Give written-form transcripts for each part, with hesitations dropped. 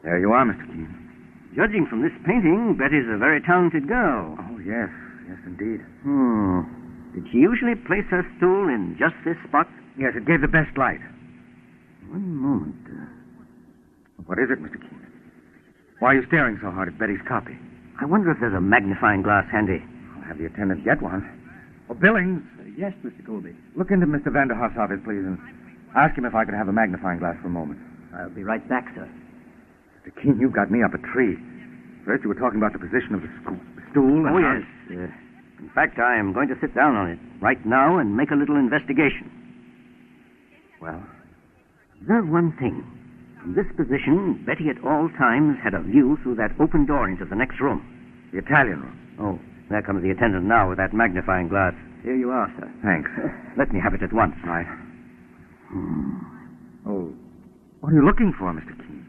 There you are, Mr. Keene. Judging from this painting, Betty's a very talented girl. Oh, yes. Yes, indeed. Did she usually place her stool in just this spot? Yes, it gave the best light. One moment. What is it, Mr. Keene? Why are you staring so hard at Betty's copy? I wonder if there's a magnifying glass handy. I'll have the attendant get one. Oh, Billings. Yes, Mr. Colby. Look into Mr. Vanderhoff's office, please, and ask him if I could have a magnifying glass for a moment. I'll be right back, sir. Mr. Keene, you got me up a tree. First, you were talking about the position of the stool. And yes. In fact, I am going to sit down on it right now and make a little investigation. Well? Observe one thing. From this position, Betty at all times had a view through that open door into the next room. The Italian room. Oh, there comes the attendant now with that magnifying glass. Here you are, sir. Thanks. Let me have it at once. Right. Oh, what are you looking for, Mr. Keene?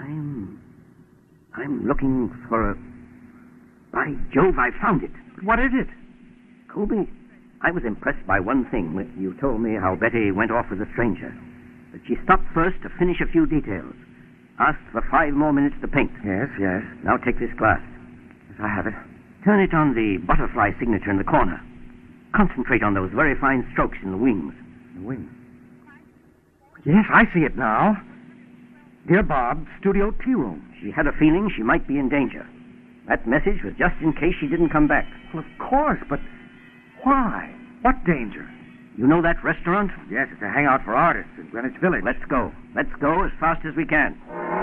I'm looking for a... By Jove, I found it. What is it? Colby, I was impressed by one thing when you told me how Betty went off with a stranger. That she stopped first to finish a few details. Asked for 5 more minutes to paint. Yes. Now take this glass. Yes, I have it. Turn it on the butterfly signature in the corner. Concentrate on those very fine strokes in the wings. The wings? Yes, I see it now. Dear Bob, Studio Tea Room. She had a feeling she might be in danger. That message was just in case she didn't come back. Well, of course, but why? What danger? You know that restaurant? Yes, it's a hangout for artists in Greenwich Village. Let's go. Let's go as fast as we can.